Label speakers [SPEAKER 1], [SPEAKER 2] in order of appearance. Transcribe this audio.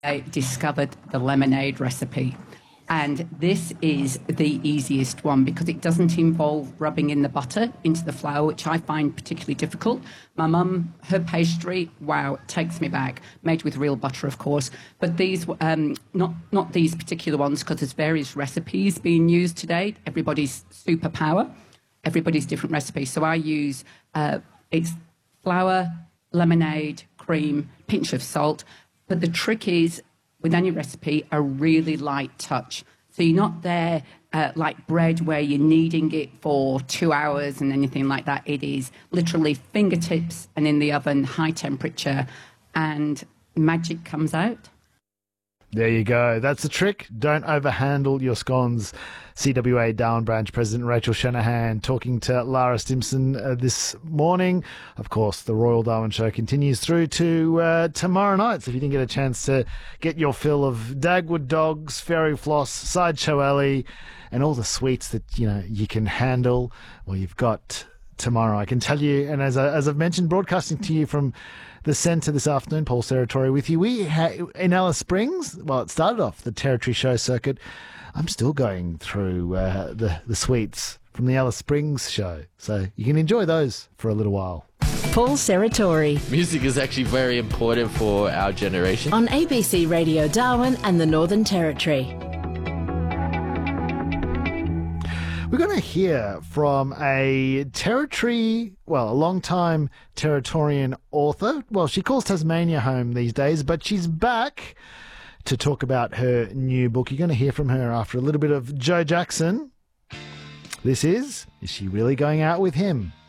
[SPEAKER 1] I discovered the lemonade recipe. And this is the easiest one because it doesn't involve rubbing in the butter into the flour, which I find particularly difficult. My mum, her pastry, wow, it takes me back. Made with real butter, of course. But these, not these particular ones, because there's various recipes being used today. Everybody's superpower, everybody's different recipes. So I use, it's flour, lemonade, cream, pinch of salt. But the trick is, with any recipe, a really light touch. So you're not there like bread where you're kneading it for 2 hours and anything like that. It is literally fingertips and in the oven, high temperature, and magic comes out.
[SPEAKER 2] There you go. That's the trick. Don't overhandle your scones. CWA Darwin Branch President Rachel Shanahan talking to Lara Stimson this morning. Of course, the Royal Darwin Show continues through to tomorrow night. So if you didn't get a chance to get your fill of Dagwood Dogs, Fairy Floss, Sideshow Alley, and all the sweets that you can handle, well, you've got tomorrow. I can tell you, and as I've mentioned, broadcasting to you from the centre this afternoon, Paul Serratori with you. We in Alice Springs, well, it started off the Territory Show circuit. I'm still going through the sweets from the Alice Springs show, so you can enjoy those for a little while.
[SPEAKER 3] Paul Serratori.
[SPEAKER 4] Music is actually very important for our generation.
[SPEAKER 3] On ABC Radio Darwin and the Northern Territory.
[SPEAKER 2] We're going to hear from a long-time Territorian author. Well, she calls Tasmania home these days, but she's back to talk about her new book. You're going to hear from her after a little bit of Joe Jackson. This is She Really Going Out With Him?